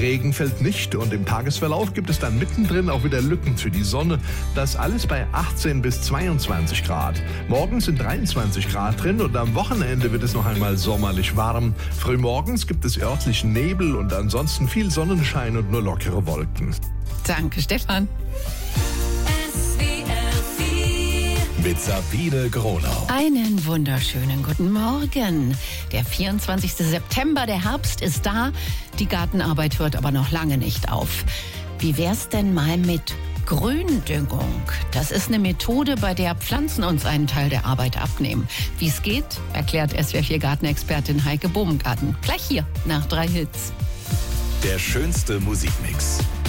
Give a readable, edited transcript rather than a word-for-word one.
Regen fällt nicht und im Tagesverlauf gibt es dann mittendrin auch wieder Lücken für die Sonne. Das alles bei 18 bis 22 Grad. Morgen sind 23 Grad drin und am Wochenende wird es noch einmal sommerlich warm. Frühmorgens gibt es örtlich Nebel und ansonsten viel Sonnenschein und nur lockere Wolken. Danke, Stefan. Mit Sabine Gronau. Einen wunderschönen guten Morgen. Der 24. September, der Herbst ist da. Die Gartenarbeit hört aber noch lange nicht auf. Wie wär's denn mal mit Gründüngung? Das ist eine Methode, bei der Pflanzen uns einen Teil der Arbeit abnehmen. Wie es geht, erklärt SWR4 Gartenexpertin Heike Bohmgarten. Gleich hier, nach 3 Hits. Der schönste Musikmix.